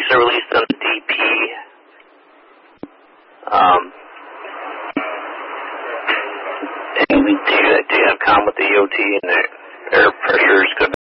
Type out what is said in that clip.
pressure release on the DP. And do you have comm with the EOT and the air pressure is good